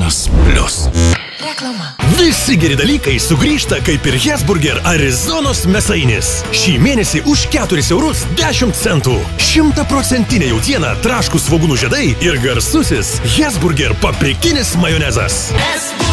Vienas plius. Reklama. Visi geri dalykai sugrįžta kaip ir Hesburger Arizonos mėsainis. Šį mėnesį už 4 eurus 10 centų. 100% jautiena, traškūs svogūnų žiedai ir garsusis Hesburger paprikinis majonezas.